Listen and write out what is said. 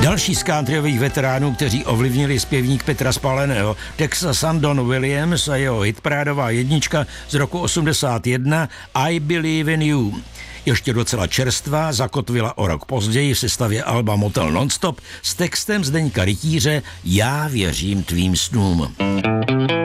Další z countryových veteránů, kteří ovlivnili zpěvník Petra Spaleného, Texasan Don Williams a jeho hitparádová jednička z roku 81 I Believe in You. Ještě docela čerstvá, zakotvila o rok později v sestavě alba Motel Nonstop s textem Zdeňka Rytíře Já věřím tvým snům.